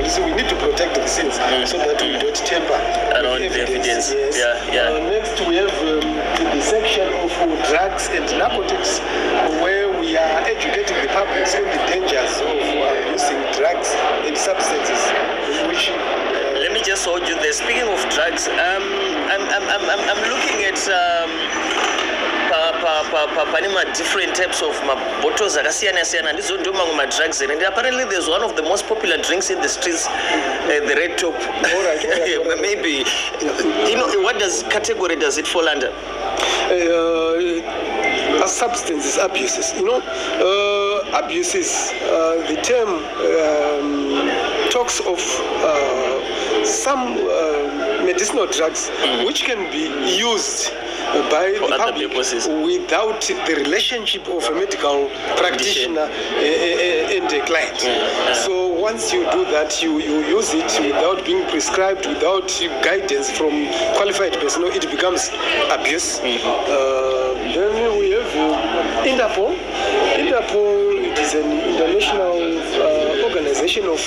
so we need to protect the scenes so that we don't tamper around the evidence. Yes. Next, we have the section of drugs and narcotics, where we are educating the public on the dangers of using drugs and substances, which let me just hold you there. Speaking of drugs, I'm looking at different types of bottles akasiyana-siyana ndizo ndio mamwe drugs, and apparently there's one of the most popular drinks in the streets, the Red Top. All right. Maybe what category does it fall under? Substances abuses. Abuses, the term talks of some medicinal drugs which can be used by the public without the relationship of a medical practitioner and a client. So once you do that, you use it without being prescribed, without guidance from qualified personnel, it becomes abuse. Then we have Interpol. Interpol, it is an international organization of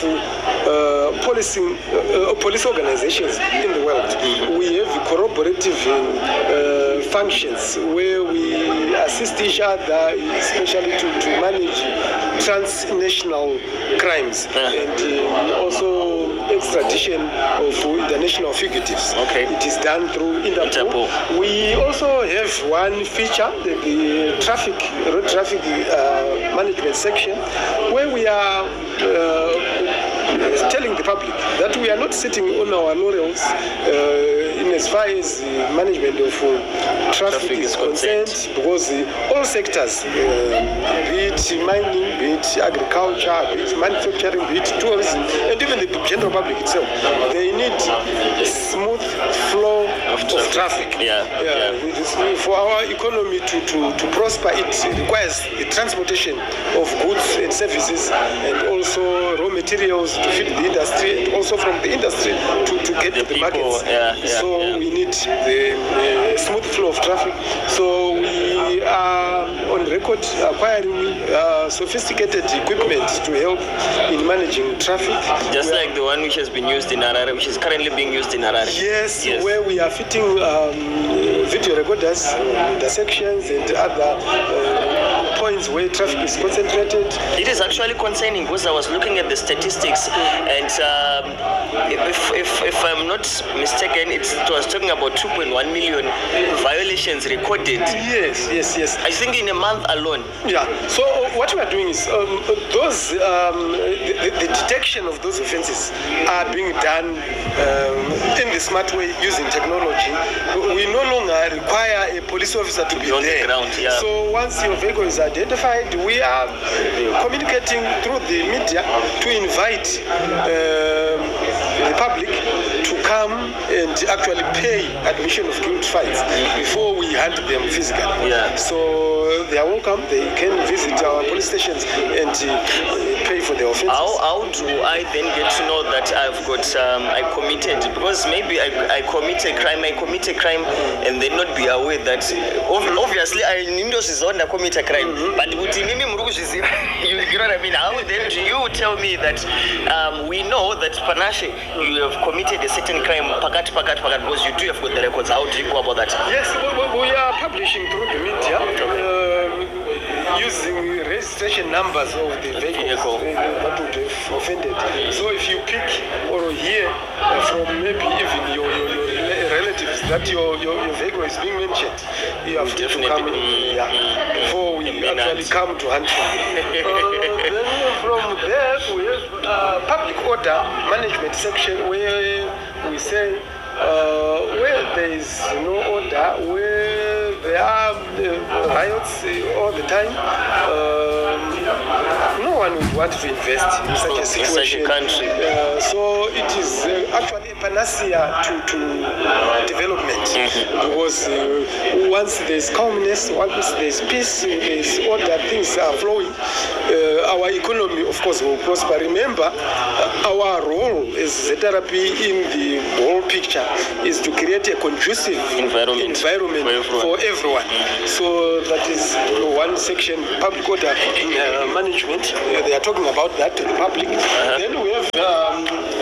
police organizations in the world. We have corroborative functions where we assist each other, especially to manage transnational crimes and also extradition of international fugitives. Okay. It is done through Interpol. We also have one feature, the road traffic management section, where we are telling the public that we are not sitting on our laurels in as far as the management of traffic is concerned, because all sectors, be it mining, be it agriculture, be it manufacturing, be it tourism, and even the general public itself, they need a smooth flow of traffic. For our economy to prosper, it requires the transportation of goods and services, and also raw materials to feed the industry, and also from the industry to get to the markets. So we need the smooth flow of traffic. So we are on record acquiring sophisticated equipment to help in managing traffic. Just like the one which has been used in Harare, which is currently being used in Harare. Yes. Where we are fitting video recorders, intersections, and other points where traffic is concentrated. It is actually concerning because I was looking at the statistics, and if I'm not mistaken, it was talking about 2.1 million violations recorded. Yes. I think in a month alone. Yeah. So what we are doing is the detection of those offences are being done in the smart way using technology. We no longer require a police officer to be on there. The ground. So once your vehicle is identified, we are communicating through the media to invite the public to come and actually pay admission of guilt fines before we hand them physically. So they are welcome. They can visit our police stations and pay for their offences. How do I then get to know that I've got I committed? Because maybe I commit a crime and then not be aware that obviously I commit a crime, but you know what I mean? How then do you tell me that we know that Panashe, you have committed a certain crime pakat, because you do have got the records? How do you go about that? Yes, we are publishing through the media using registration numbers of the vehicle that would have offended. So if you pick or hear from maybe even your relatives that your vehicle is being mentioned, you have to come before we actually come to hunt you. Then from there we have public order management section where we say where there is no order, where there are riots all the time, no one would want to invest in such a situation. In such a country. So it is actually a panacea to development, because once there is calmness, once there is peace, there is order, things are flowing, our economy, of course, will prosper. Remember, our role as ZRP in the whole picture is to create a conducive environment for everyone. So that is one section, public order management. They are talking about that to the public. Then we have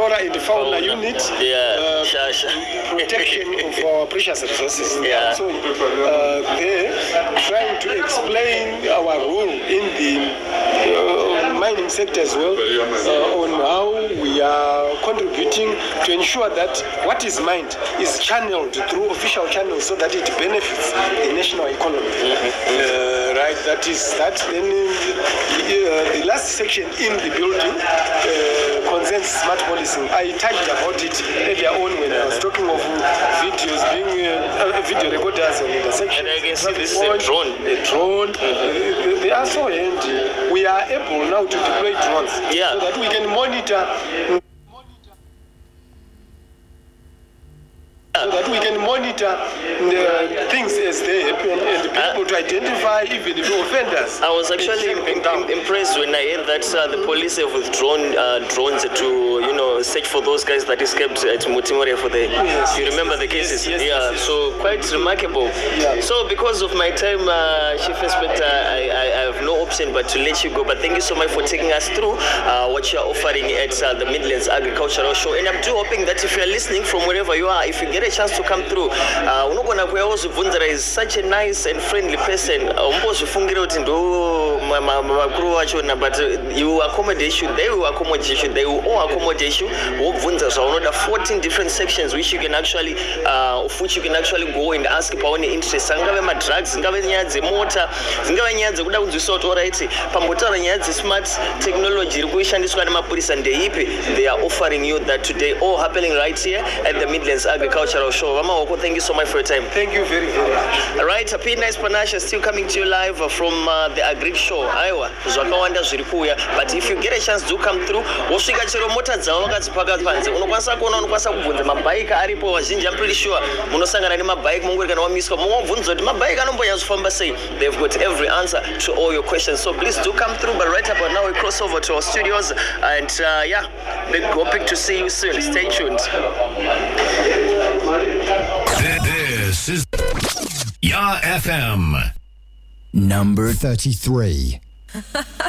flora and fauna unit, protection of our precious resources. Yeah. So they're trying to explain our role in the mining sector as well, on how we are contributing to ensure that what is mined is channeled through official channels so that it benefits the national economy. Right, that is that. Then the last section in the building concerns smart policing. I touched about it earlier on when I was talking of videos being video recorders on the section. And I can see this is a drone. They are so handy. We are able now to deploy drones so that we can monitor. So that we can monitor things as they happen and people to identify even the offenders. I was actually impressed when I heard that the police have withdrawn drones to, search for those guys that escaped at Mutimore for the. You remember the cases? Yes. So quite remarkable. Yeah. So because of my time, Chief Inspector, I have no option but to let you go. But thank you so much for taking us through what you are offering at the Midlands Agricultural Show. And I'm hoping that if you are listening from wherever you are, if you get a chance to come through, unogona kuyaozo Vunzara is such a nice and friendly person. Umbozvifungire kuti ndo makuru wachona, but you accommodate you, they will accommodate you, they will all accommodate you. Wobvunza zvaunoda 14 different sections which you can actually of which you can actually go and ask paone interest. Angave madrugs, ngave nyaya dzemota, dzingave nyaya dzekuda kunzwisa kuti alright pambotaura nyaya dzesmart technology iri kuishandiswa nemapurisa ndeipi. They are offering you that today, all happening right here at the Midlands Agricultural Show. Mama Woko, thank you so much for your time. Thank you very, very much. All right, P-Nice Panashe still coming to you live from the Agri Show. Aiwa, zvakawanda zviri kuuya. But if you get a chance, do come through. Wosvika chero mota dzavo vakadzipaka panze. Unokwanisa kuona, unokwanisa kubvunza mabhaiki aripo vazhinji. I'm pretty sure munosangana nemabhaiki mungori kana wamiswa. Mungobvunza kuti mabhaiki anombonyazofamba sei. They've got every answer to all your questions. So please do come through. But right about now, we cross over to our studios. And hoping to see you soon. Stay tuned. This is Ya FM. Number 33.